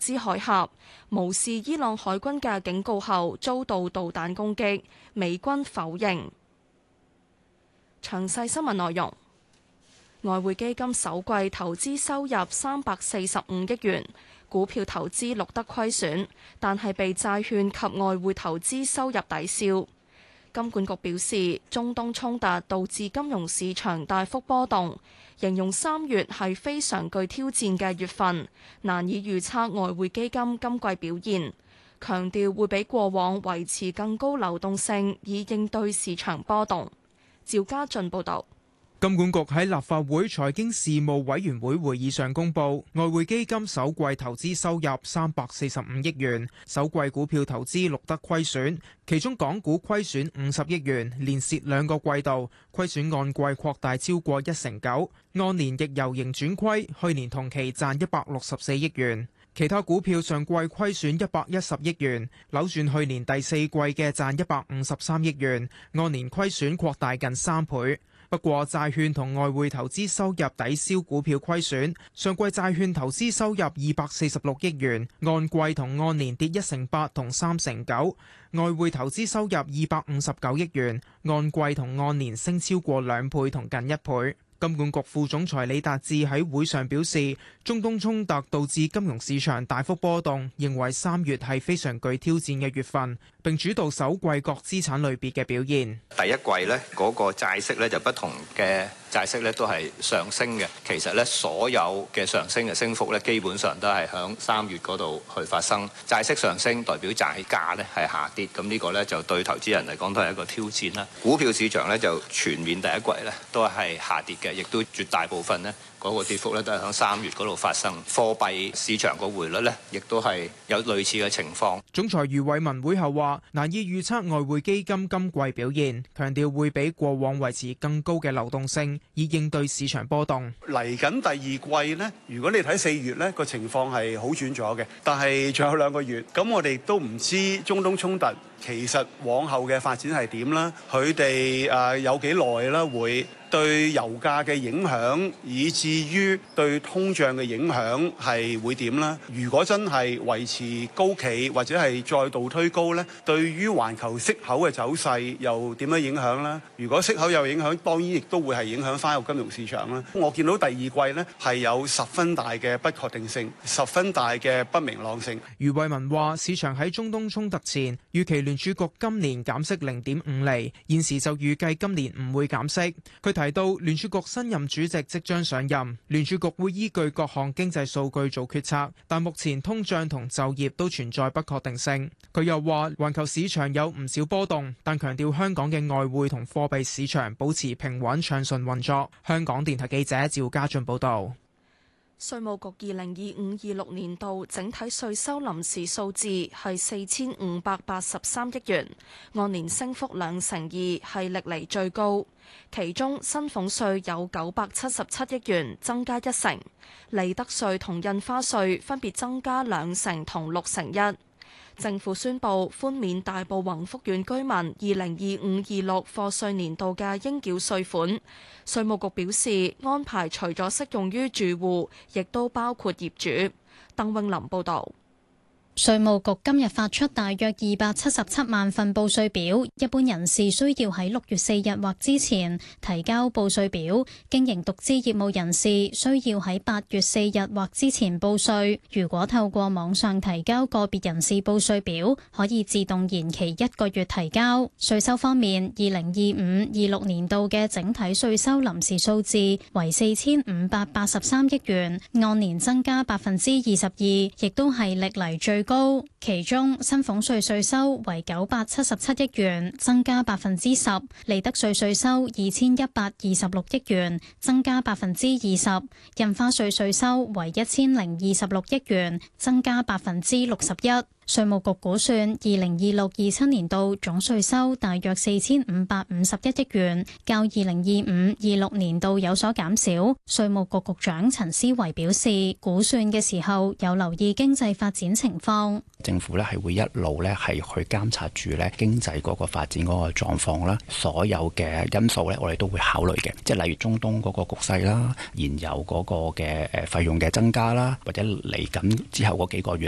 茲海峽，無視伊朗海軍嘅警告後遭到導彈攻擊，美軍否認。詳細新聞內容。外匯基金首季投資收入345億元，股票投資錄得虧損，但係被債券及外匯投資收入抵消。金管局表示，中東衝突導致金融市場大幅波動，形容3月係非常具挑戰嘅月份，難以預測外匯基金今季表現，強調會比過往維持更高流動性，以應對市場波動。趙家俊報導。 金管局喺立法會財經事務委員會會議上公布，外匯基金首季投資收入345億元，首季股票投資錄得虧損，其中港股虧損50億元，連蝕2個季度，虧損按季擴大超過19%，按年亦由盈轉虧，去年同期賺164億元。其他股票上季虧損110億元，扭轉去年第4季嘅賺153億元，按年虧損擴大近3倍。不過債券同外匯投資收入抵消股票虧損，上季債券投資收入246億元，按季同按年跌1%同3%，外匯投資收入259億元，按季同按年升超過2倍同近1倍。金管局副總裁李達志喺會上表示，中東衝突導致金融市場大幅波動，認為3月係非常具挑戰嘅月份，並主導首季各資產類別嘅表現。 第一季呢嗰個債息呢就不同嘅債息呢都係上升嘅，其實呢所有嘅上升嘅升幅呢基本上都係響3月嗰度去發生。債息上升代表債價呢係下跌，咁呢個呢就對投資人嚟講都係一個挑戰啦。股票市場呢就全面第一季呢都係下跌嘅，亦都絕大部分呢嗰個跌幅咧都係喺3月嗰度發生。貨幣市場個匯率呢亦都係有類似嘅情況。 總裁余偉文會後話：難以預測外匯基金今季表現，強調會比過往維持更高嘅流動性，以應對市場波動。 嚟緊第二季呢，如果你睇4月呢個情況係好轉咗嘅，但係仲有2個月，咁我哋都唔知中東衝突其實往後嘅發展係點啦，佢哋有幾耐啦會對油價嘅影響，以至於對通脹嘅影響係會點啦？如果真係維持高企，或者係再度推高呢，對於環球息口嘅走勢又點樣影響呢？如果息口有影響，當然亦都會係影響翻個金融市場啦。我見到第二季呢係有10分大嘅不確定性，10分大嘅不明朗性。 余偉文話：市場喺中東衝突前預期聯儲局今年減息0.5厘，現時就預計今年唔會減息。佢提到聯儲局新任主席即將上任，聯儲局會依據各項經濟數據做決策，但目前通脹同就業都存在不確定性。佢又話，環球市場有唔少波動，但強調香港嘅外匯同貨幣市場保持平穩暢順運作。香港電台記者趙家俊報道。 稅務局2025-26年度整體稅收臨時數字係4583億元，按年升幅2%，係歷嚟最高。其中薪俸稅有977億元，增加1%；利得稅同印花稅分別增加2%同6%。政府宣布寬免大埔宏福苑居民2025-26課稅年度嘅應繳稅款。稅務局表示，安排除咗適用於住戶，亦都包括業主。鄧永林報導。 稅務局今日發出大約277萬份報稅表，一般人士需要喺6月4日或之前提交報稅表，經營獨資業務人士需要喺8月4日或之前報稅。如果透過網上提交個別人士報稅表，可以自動延期1個月提交。稅收方面，2025-26年度嘅整體稅收臨時數字為4583億元，按年增加22%，亦都係歷嚟最高，其中薪俸稅稅收為977億元，增加10%；利得稅稅收2126億元，增加20%；印花稅稅收為1026億元，增加61%。稅務局估算，2026-27年度總稅收大約4551億元，較2025-26年度有所減少。稅務局局長陳思維表示，估算嘅時候有留意經濟發展情況。 政府咧係會一路咧係去監察住咧經濟嗰個發展嗰個狀況啦，所有嘅因素咧我哋都會考慮嘅，即係例如中東嗰個局勢啦、燃油嗰個嘅費用嘅增加啦，或者嚟緊之後嗰幾個月